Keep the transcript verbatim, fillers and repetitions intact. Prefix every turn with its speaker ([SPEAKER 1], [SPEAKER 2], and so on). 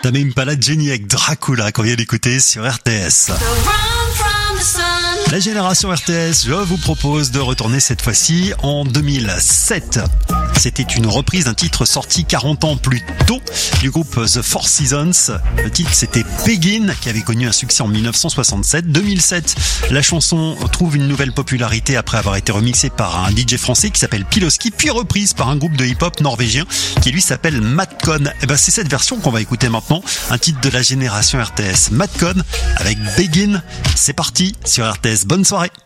[SPEAKER 1] Tame Impala, Jenny avec Dracula qu'on vient d'écouter sur R T S. La génération R T S, je vous propose de retourner cette fois-ci en deux mille sept. C'était une reprise d'un titre sorti quarante ans plus tôt du groupe The Four Seasons. Le titre c'était Begin qui avait connu un succès en mille neuf cent soixante-sept. deux mille sept, la chanson trouve une nouvelle popularité après avoir été remixée par un D J français qui s'appelle Piloski, puis reprise par un groupe de hip-hop norvégien qui lui s'appelle Madcon. Et ben c'est cette version qu'on va écouter maintenant, un titre de la génération R T S. Madcon avec Begin. C'est parti sur R T S. Bonne soirée.